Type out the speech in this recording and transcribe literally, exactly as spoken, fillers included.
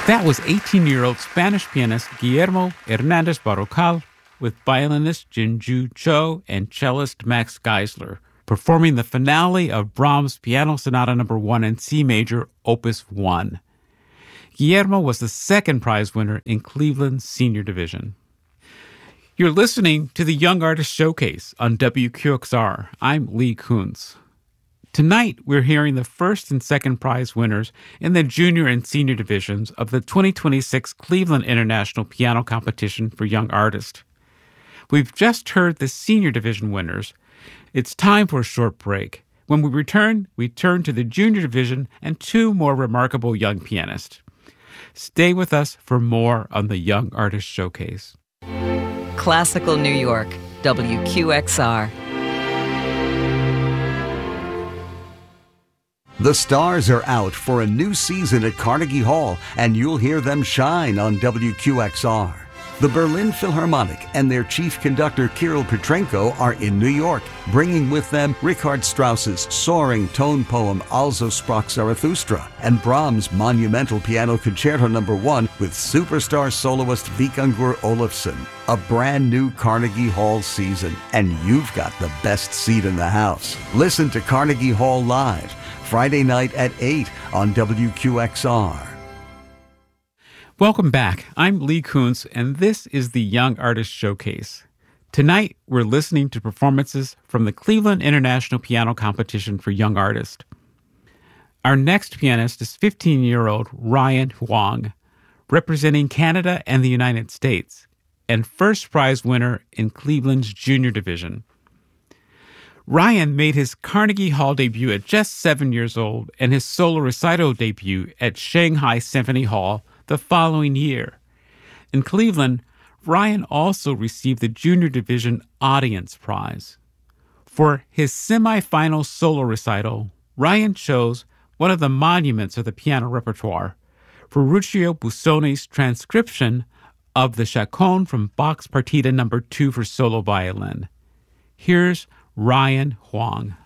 That was eighteen-year-old Spanish pianist Guillermo Hernandez Barrocal with violinist Jinju Cho and cellist Max Geisler performing the finale of Brahms' Piano Sonata Number one in C Major, Opus one. Guillermo was the second prize winner in Cleveland's Senior Division. You're listening to the Young Artist Showcase on W Q X R. I'm Lee Kuntz. Tonight, we're hearing the first and second prize winners in the junior and senior divisions of the twenty twenty-six Cleveland International Piano Competition for Young Artists. We've just heard the senior division winners. It's time for a short break. When we return, we turn to the junior division and two more remarkable young pianists. Stay with us for more on the Young Artist Showcase. Classical New York, W Q X R. The stars are out for a new season at Carnegie Hall, and you'll hear them shine on W Q X R. The Berlin Philharmonic and their chief conductor Kirill Petrenko are in New York, bringing with them Richard Strauss's soaring tone poem Also sprach Zarathustra and Brahms' monumental piano concerto number one with superstar soloist Vikingur Olafsson. A brand new Carnegie Hall season, and you've got the best seat in the house. Listen to Carnegie Hall live Friday night at eight on W Q X R. Welcome back. I'm Lee Kuntz, and this is the Young Artist Showcase. Tonight, we're listening to performances from the Cleveland International Piano Competition for Young Artists. Our next pianist is fifteen-year-old Ryan Huang, representing Canada and the United States, and first prize winner in Cleveland's junior division. Ryan made his Carnegie Hall debut at just seven years old and his solo recital debut at Shanghai Symphony Hall the following year. In Cleveland, Ryan also received the Junior Division Audience Prize. For his semifinal solo recital, Ryan chose one of the monuments of the piano repertoire, Ferruccio Busoni's transcription of the Chaconne from Bach's Partita Number two for solo violin. Here's Ryan Huang.